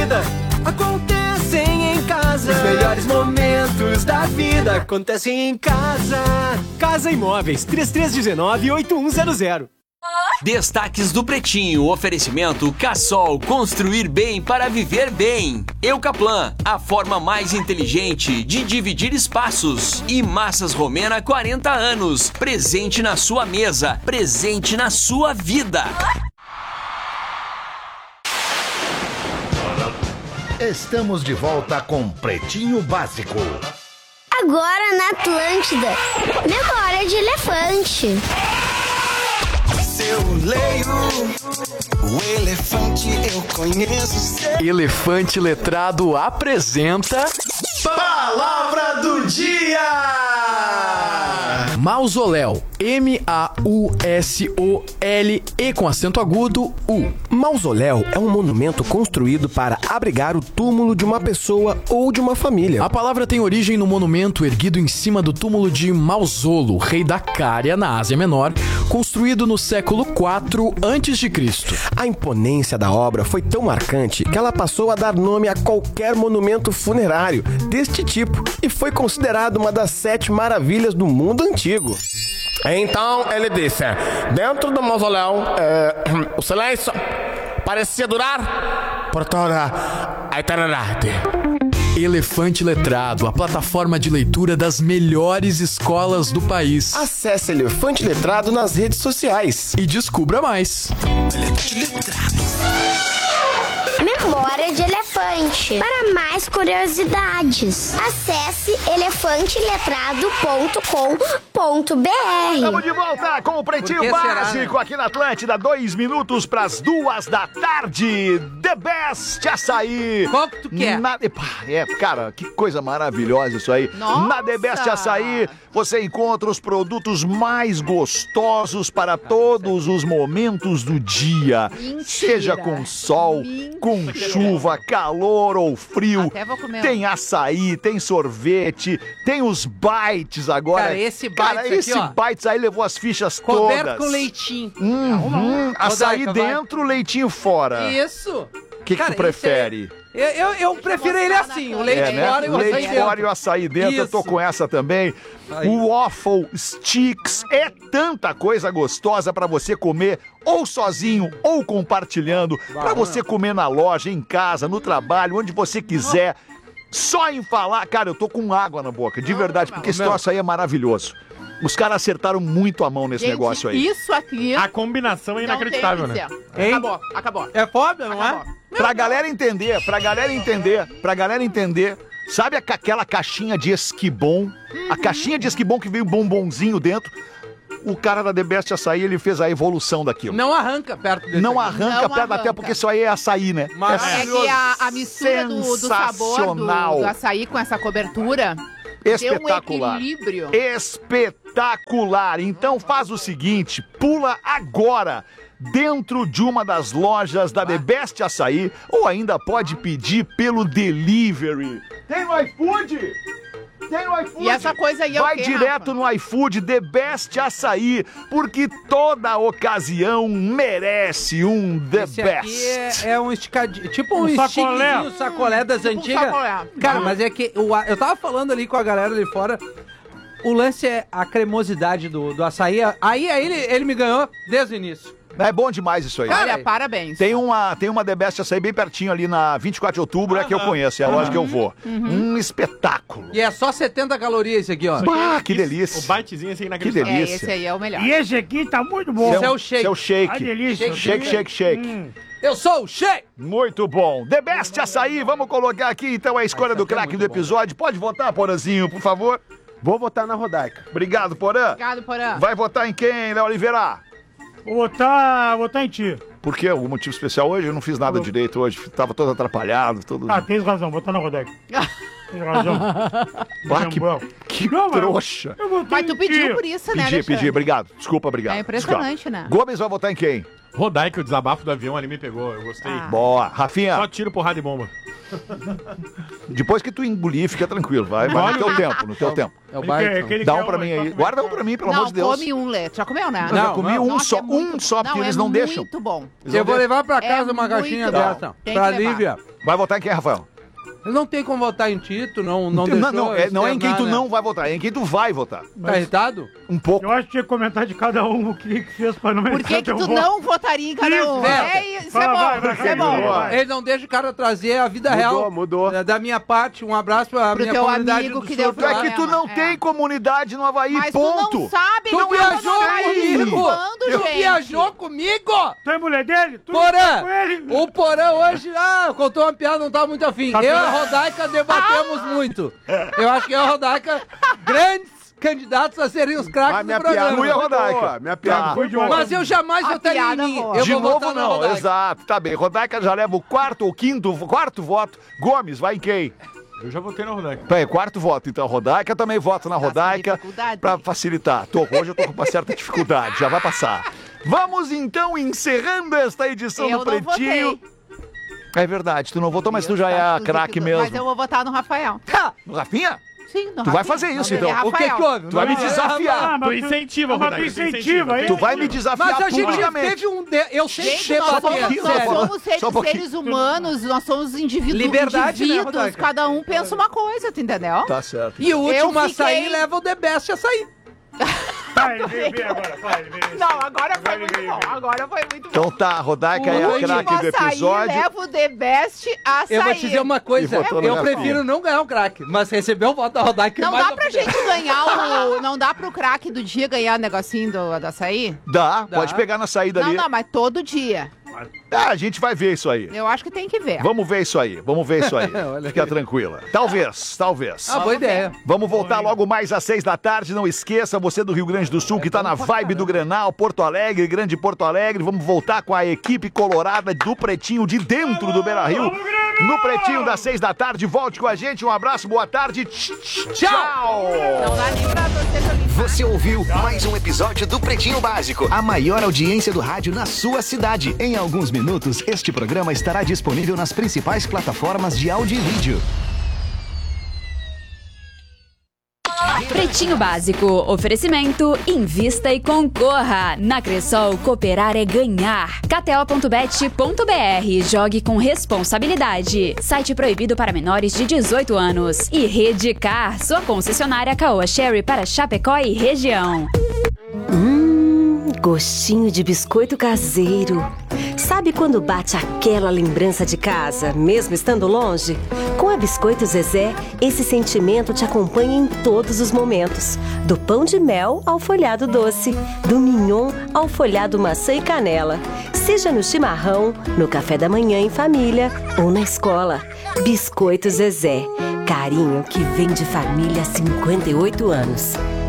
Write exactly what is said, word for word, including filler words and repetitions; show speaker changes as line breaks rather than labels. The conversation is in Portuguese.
vida acontecem em casa. Os melhores momentos da vida acontecem em casa. Casa Imóveis, três três um nove, oito um zero zero.
Destaques do Pretinho, oferecimento Cassol, construir bem para viver bem. Eucaplan, a forma mais inteligente de dividir espaços. E Massas Romena, quarenta anos, presente na sua mesa, presente na sua vida.
Estamos de volta com Pretinho Básico.
Agora na Atlântida, memória de elefante.
Eu leio o elefante, eu conheço.
Elefante Letrado apresenta
Palavra do Dia!
Mausoléu. M A U S O L E com acento agudo, U.
Mausoléu é um monumento construído para abrigar o túmulo de uma pessoa ou de uma família.
A palavra tem origem no monumento erguido em cima do túmulo de Mausolo, rei da Cária, na Ásia Menor, construído no século quatro antes de Cristo.
A imponência da obra foi tão marcante que ela passou a dar nome a qualquer monumento funerário deste tipo e foi considerada uma das sete maravilhas do mundo antigo. Então ele disse: dentro do mausoléu, é, o silêncio parecia durar por toda a eternidade.
Elefante Letrado, a plataforma de leitura das melhores escolas do país.
Acesse Elefante Letrado nas redes sociais
e descubra mais.
Elefante Letrado.
Memória de elefante. Para mais curiosidades, acesse elefante letrado ponto com ponto b r.
Estamos de volta com o Pretinho Básico, será, né? Aqui na Atlântida, dois minutos para as duas da tarde. The Best Açaí.
Qual que tu quer?
Na... É, cara, que coisa maravilhosa isso aí.
Nossa.
Na The Best Açaí, você encontra os produtos mais gostosos para todos os momentos do dia.
Mentira.
Seja com sol, Mentira. com chuva, calor ou frio.
Até vou comer.
Tem açaí, tem sorvete, tem os bites agora.
Cara, esse bites
Cara,
aqui,
esse
ó.
bites aí levou as fichas
Coberto
todas.
com leitinho.
Uhum. Açaí
Rodaica,
dentro, vai. leitinho fora.
Isso.
O que, que tu prefere?
Eu, eu, eu prefiro ele assim, o leite
é, né?
fora e o açaí
leite
dentro.
fora e o açaí dentro.
Isso.
Eu tô com essa também.
Aí.
O Waffle Sticks é tanta coisa gostosa pra você comer ou sozinho ou compartilhando, pra você comer na loja, em casa, no trabalho, onde você quiser. Só em falar, cara, eu tô com água na boca, de verdade, porque esse troço aí é maravilhoso. Os caras acertaram muito a mão nesse
Gente,
negócio aí.
Isso aqui.
A combinação é inacreditável, né?
Acabou, acabou.
É foda, não
acabou.
é?
Pra galera entender, pra galera entender, pra galera entender, sabe aquela caixinha de esquibom? Uhum. A caixinha de esquibom que veio bombonzinho dentro? O cara da The Best Açaí, ele fez a evolução daquilo.
Não arranca perto desse.
Não
aqui.
arranca
Não
perto,
arranca.
até porque isso aí é açaí, né?
Mas
É que a, a mistura do, do sabor do, do açaí com essa cobertura
espetacular.
deu um equilíbrio.
Espetacular. Então faz o seguinte, pula agora dentro de uma das lojas da The Best Açaí ou ainda pode pedir pelo delivery. Tem no iFood? Tem no iFood.
E essa coisa aí é
Vai
o quê,
direto
Rafa?
no iFood, The Best Açaí, porque toda ocasião merece um The
Esse
Best.
aqui é, é um esticadinho, tipo um,
Um sacolé.
stickzinho, sacolé das
Tipo um
antigas.
sacolé.
Cara, mas é que o, eu tava falando ali com a galera ali fora, o lance é a cremosidade do, do açaí. Aí, aí ele, ele me ganhou desde o início.
É bom demais isso aí.
Olha, parabéns.
Tem uma, tem uma The Best Açaí bem pertinho ali na vinte e quatro de outubro, é que eu conheço, é a loja que eu vou. Um espetáculo.
E é só setenta calorias esse aqui, ó.
Bah, que delícia.
O bitezinho assim
Que
inacreditável.
É,
delícia.
esse aí é o melhor.
E esse aqui tá muito bom.
Esse é o shake.
Esse é o shake.
Ai, delícia.
Shake, shake, shake.
Hum.
Eu sou o Shake!
Muito bom. The Best Açaí, vamos colocar aqui então a escolha do craque do episódio. Pode votar, Porazinho, por favor?
Vou votar na Rodaica.
Obrigado, Porã.
Obrigado, Porã.
Vai votar em quem, Léo Oliveira?
Vou votar, vou votar em ti.
Por quê? Algum motivo especial hoje? Eu não fiz nada direito hoje. Tava todo atrapalhado, todo...
Ah, tens razão, vou votar na Rodaica. Tens razão.
Bah, que,
Jambão.
que
Não, mas-
trouxa.
Eu votei
Mas tu
em
pediu
ti.
por isso, né,
Pedi,
Alexandre?
pedi. Obrigado. Desculpa, obrigado.
É impressionante,
Desculpa.
né?
Gomes vai votar em quem?
Rodaica, o desabafo do avião ali me pegou, eu gostei.
Ah.
Boa. Rafinha?
Só tiro, porrada e bomba.
Depois que tu engolir, fica tranquilo. Vai, vai no teu tempo, no teu tempo.
É o bairro.
Dá um pra mim aí. Guarda um pra mim, pelo amor de Deus.
Não, come um, Lê. Já comeu, né?
Eu já comi um
Nossa,
só,
é muito
um só, porque
não,
eles
é
não deixam.
muito bom.
Eles
Eu
não
vou
deixam.
levar pra casa
É
uma caixinha
muito bom.
dessa.
Tem
Pra
que levar.
Lívia.
Vai votar em quem, Rafael?
Não tem como votar em ti, tu não, não
Não,
deixou
não, é, não é em quem tu
externar, né?
não vai votar, é em quem tu vai votar.
Tá irritado?
Um pouco.
Eu acho que tinha que comentar de cada um o que, que fez pra não
Por
merecer
que que
teu
tu
voto.
não votaria em cada um?
Isso,
É, isso é
Vai,
bom,
vai, vai,
isso é
vai,
bom.
vai.
Ele não deixa o cara trazer a vida
Mudou,
real.
mudou.
É, Da minha parte, um abraço pra
Pro
minha
teu
comunidade
amigo
do
que
sul.
deu
Tu é que tu não
É.
tem comunidade no Havaí,
Mas
ponto.
tu não sabe,
Tu
não
viajou
é
comigo!
Quando,
Tu
gente?
viajou comigo!
Tu é mulher dele? Tu
Porã!
com ele?
O Porã hoje, ah, contou uma piada, não tava muito afim.
Tá
Eu e a
bem.
Rodaica debatemos muito. Eu acho que eu e a Rodaica, grandes candidatos a serem os craques
Mas
do
minha
programa.
piada
Tu e a
foi
Rodaica.
boa, minha piada
Tá.
foi boa.
Mas eu jamais
A
votaria em
piada
mim.
boa.
Eu
De
vou
novo,
votar na
não.
Rodaica.
Exato, tá bem. Rodaica já leva o quarto ou quinto, quarto voto. Gomes, vai em quem?
Eu já votei na Rodaica.
Peraí, quarto voto, então. Rodaica também voto na
Tá com
Rodaica
dificuldade?
pra facilitar. Tô, hoje eu tô com uma certa dificuldade, já vai passar. Vamos então encerrando esta edição
Eu
do
não
Pretinho.
votei.
É verdade, tu não votou, mas tu já é
Tá
a
tudo
craque
dificultoso.
mesmo.
Mas eu vou votar no Rafael.
No Rafinha?
Sim, no
Tu vai
Rafinha.
fazer
O
isso,
nome dele
então.
é
O que que
Rafael.
houve?
Tu vai me desafiar.
Ah, mas
Tu incentiva,
mas tu
Rodaica, tu
incentiva,
incentiva.
hein?
Tu vai me desafiar
Mas a gente
publicamente.
teve um... De... Eu sempre
Gente, nós
debatei,
somos, nós
sério.
somos seres,
Só um pouquinho.
seres humanos, nós somos indivíduos,
Liberdade, né,
indivíduos,
Rodaica?
cada um pensa uma coisa, tu entendeu?
Tá certo.
E o último
Eu
açaí
fiquei-
leva o The Best açaí.
Vai, ele veio bem agora, vai, ele veio.
Não, agora foi
Vai,
muito
ele
bom,
veio.
agora foi muito bom.
Então tá, a Rodaica é
o
a
último
craque do
açaí
episódio.
leva o The Best açaí.
Eu vou te dizer uma coisa,
E votou no
eu
Rafinha.
prefiro não ganhar o craque, mas receber o voto da Rodaica é
Não
mais
dá pra
ofendente.
gente ganhar o... Não dá pro craque do dia ganhar o negocinho do, do açaí?
Dá,
Dá.
pode pegar na saída
Não,
ali.
não, mas todo dia.
Ah, a gente vai ver isso aí.
Eu acho que tem que ver.
Vamos ver isso aí, vamos ver isso aí.
Olha
Fica
aí.
tranquila. Talvez, talvez.
Ah, boa ideia.
Vamos voltar logo mais às seis da tarde. Não esqueça, você do Rio Grande do Sul, que tá na vibe do Grenal, Porto Alegre, Grande Porto Alegre. Vamos voltar com a equipe colorada do Pretinho de dentro do Beira-Rio. No Pretinho das seis da tarde. Volte com a gente. Um abraço, boa tarde. Tchau!
Não dá nem pra você jogar.
Você ouviu mais um episódio do Pretinho Básico, a maior audiência do rádio na sua cidade. Em alguns minutos, este programa estará disponível nas principais plataformas de áudio e vídeo.
Pretinho Básico, oferecimento, invista e concorra. Na Cressol, cooperar é ganhar. K T O ponto bet ponto B R, jogue com responsabilidade. Site proibido para menores de dezoito anos. E Redcar, sua concessionária Caoa Sherry para Chapecó e região.
Hum, gostinho de biscoito caseiro. Sabe quando bate aquela lembrança de casa, mesmo estando longe? Com a Biscoito Zezé, esse sentimento te acompanha em todos os momentos. Do pão de mel ao folhado doce, do mignon ao folhado maçã e canela. Seja no chimarrão, no café da manhã em família ou na escola. Biscoito Zezé, carinho que vem de família há cinquenta e oito anos.